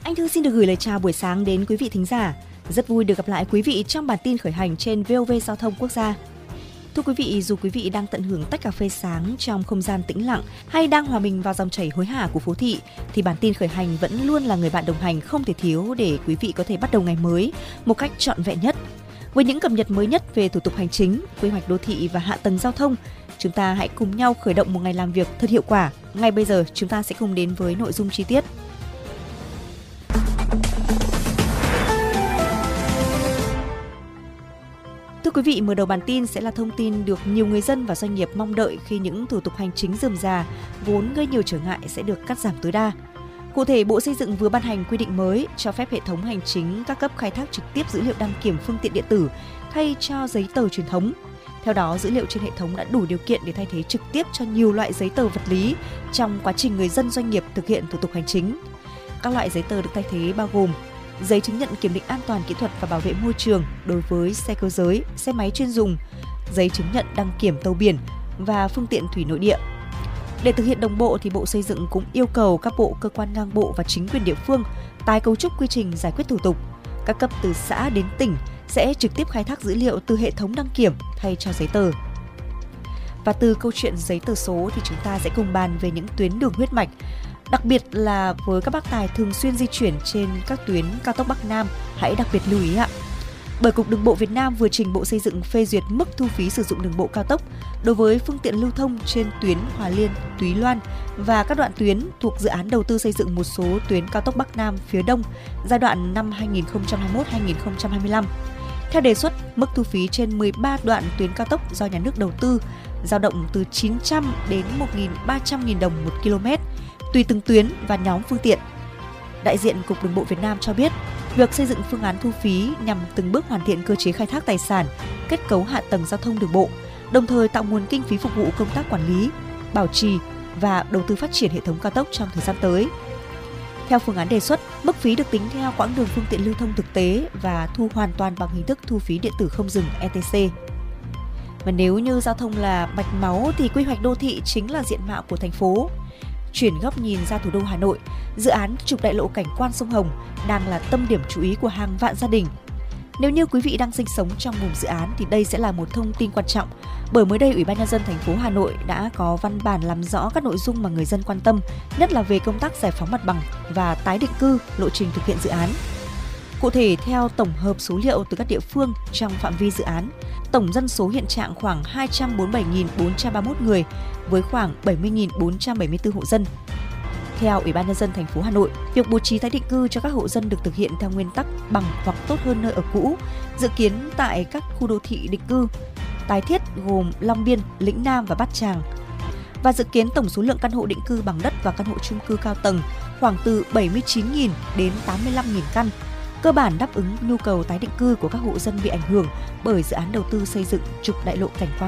Anh Thư xin được gửi lời chào buổi sáng đến quý vị thính giả. Rất vui được gặp lại quý vị trong bản tin khởi hành trên VOV Giao thông Quốc gia. Thưa quý vị, dù quý vị đang tận hưởng tách cà phê sáng trong không gian tĩnh lặng hay đang hòa mình vào dòng chảy hối hả của phố thị, thì bản tin khởi hành vẫn luôn là người bạn đồng hành không thể thiếu để quý vị có thể bắt đầu ngày mới một cách trọn vẹn nhất. Với những cập nhật mới nhất về thủ tục hành chính, quy hoạch đô thị và hạ tầng giao thông, chúng ta hãy cùng nhau khởi động một ngày làm việc thật hiệu quả. Ngay bây giờ chúng ta sẽ cùng đến với nội dung chi tiết. Thưa quý vị, mở đầu bản tin sẽ là thông tin được nhiều người dân và doanh nghiệp mong đợi khi những thủ tục hành chính rườm rà, vốn gây nhiều trở ngại sẽ được cắt giảm tối đa. Cụ thể, Bộ Xây dựng vừa ban hành quy định mới cho phép hệ thống hành chính các cấp khai thác trực tiếp dữ liệu đăng kiểm phương tiện điện tử thay cho giấy tờ truyền thống. Theo đó, dữ liệu trên hệ thống đã đủ điều kiện để thay thế trực tiếp cho nhiều loại giấy tờ vật lý trong quá trình người dân doanh nghiệp thực hiện thủ tục hành chính. Các loại giấy tờ được thay thế bao gồm giấy chứng nhận kiểm định an toàn kỹ thuật và bảo vệ môi trường đối với xe cơ giới, xe máy chuyên dùng, giấy chứng nhận đăng kiểm tàu biển và phương tiện thủy nội địa. Để thực hiện đồng bộ thì Bộ Xây dựng cũng yêu cầu các bộ, cơ quan ngang bộ và chính quyền địa phương tái cấu trúc quy trình giải quyết thủ tục. Các cấp từ xã đến tỉnh sẽ trực tiếp khai thác dữ liệu từ hệ thống đăng kiểm thay cho giấy tờ. Và từ câu chuyện giấy tờ số thì chúng ta sẽ cùng bàn về những tuyến đường huyết mạch, đặc biệt là với các bác tài thường xuyên di chuyển trên các tuyến cao tốc Bắc Nam, hãy đặc biệt lưu ý ạ. Bởi Cục Đường bộ Việt Nam vừa trình Bộ Xây dựng phê duyệt mức thu phí sử dụng đường bộ cao tốc đối với phương tiện lưu thông trên tuyến Hòa Liên, Túy Loan và các đoạn tuyến thuộc dự án đầu tư xây dựng một số tuyến cao tốc Bắc Nam phía Đông giai đoạn năm 2021-2025. Theo đề xuất, mức thu phí trên 13 đoạn tuyến cao tốc do nhà nước đầu tư dao động từ 900 đến 1.300.000 đồng một km, tùy từng tuyến và nhóm phương tiện. Đại diện Cục Đường bộ Việt Nam cho biết, việc xây dựng phương án thu phí nhằm từng bước hoàn thiện cơ chế khai thác tài sản, kết cấu hạ tầng giao thông đường bộ, đồng thời tạo nguồn kinh phí phục vụ công tác quản lý, bảo trì và đầu tư phát triển hệ thống cao tốc trong thời gian tới. Theo phương án đề xuất, mức phí được tính theo quãng đường phương tiện lưu thông thực tế và thu hoàn toàn bằng hình thức thu phí điện tử không dừng ETC. Và nếu như giao thông là mạch máu thì quy hoạch đô thị chính là diện mạo của thành phố. Chuyển góc nhìn ra thủ đô Hà Nội, dự án trục đại lộ cảnh quan sông Hồng đang là tâm điểm chú ý của hàng vạn gia đình. Nếu như quý vị đang sinh sống trong vùng dự án thì đây sẽ là một thông tin quan trọng, bởi mới đây Ủy ban Nhân dân thành phố Hà Nội đã có văn bản làm rõ các nội dung mà người dân quan tâm, nhất là về công tác giải phóng mặt bằng và tái định cư, lộ trình thực hiện dự án. Cụ thể, theo tổng hợp số liệu từ các địa phương trong phạm vi dự án, tổng dân số hiện trạng khoảng 247.431 người với khoảng 70.474 hộ dân. Theo Ủy ban Nhân dân thành phố Hà Nội, việc bố trí tái định cư cho các hộ dân được thực hiện theo nguyên tắc bằng hoặc tốt hơn nơi ở cũ, dự kiến tại các khu đô thị định cư tái thiết gồm Long Biên, Lĩnh Nam và Bát Tràng. Và dự kiến tổng số lượng căn hộ định cư bằng đất và căn hộ chung cư cao tầng khoảng từ 79.000 đến 85.000 căn, cơ bản đáp ứng nhu cầu tái định cư của các hộ dân bị ảnh hưởng bởi dự án đầu tư xây dựng trục đại lộ cảnh quan